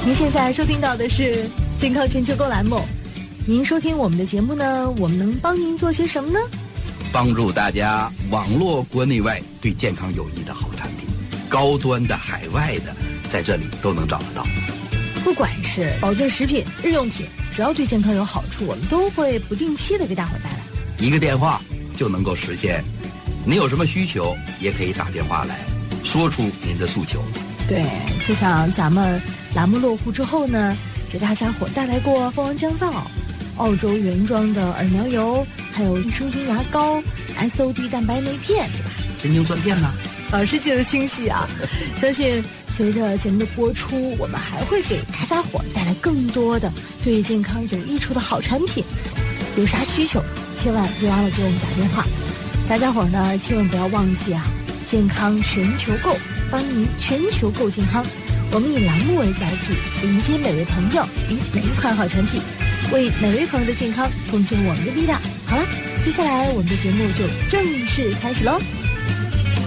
您现在收听到的是健康全球购栏目。您收听我们的节目呢，我们能帮您做些什么呢？ 帮助大家网络国内外对健康有益的好产品，高端的、海外的，在这里都能找得到。 不管是保健食品、日用品，只要对健康有好处，我们都会不定期的给大伙带来。 一个电话就能够实现。您有什么需求，也可以打电话来说出您的诉求。 对，就像咱们栏目落户之后呢，给大家伙带来过蜂王降噪、澳洲原装的耳苗油，还有益生菌牙膏、SOD 蛋白酶片，对吧？ 神经酸片呢？ 老师记得清晰啊！相信随着节目的播出，我们还会给大家伙带来更多的对健康有益处的好产品。有啥需求，千万别忘了给我们打电话。大家伙呢，千万不要忘记啊！健康全球购，帮您全球购健康。我们以栏目为载体，迎接每位朋友与每一款好产品，为每位朋友的健康奉献我们的力量。好了，接下来我们的节目就正式开始喽。